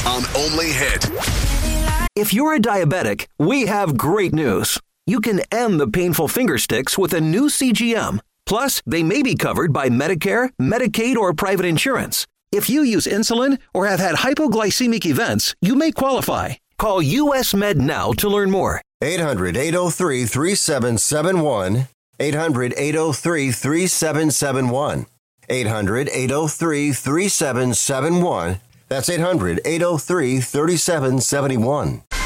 on Only Hit. If you're a diabetic, we have great news. You can end the painful finger sticks with a new CGM. Plus, they may be covered by Medicare, Medicaid, or private insurance. If you use insulin or have had hypoglycemic events, you may qualify. Call US Med now to learn more. 800-803-3771. 800-803-3771. 800-803-3771. That's 800-803-3771.